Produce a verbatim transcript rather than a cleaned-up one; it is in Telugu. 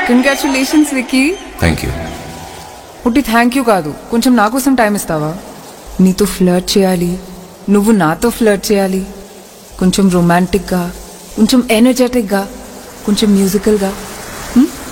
కంగ్రాచులేషన్స్ విక్కీ. Thank you. పుట్టి థ్యాంక్ యూ కాదు, కొంచెం నా కోసం టైం ఇస్తావా? నీతో ఫ్లర్ట్ చేయాలి, నువ్వు నాతో ఫ్లర్ట్ చేయాలి. కొంచెం రొమాంటిక్గా, కొంచెం ఎనర్జెటిక్గా, కొంచెం మ్యూజికల్గా.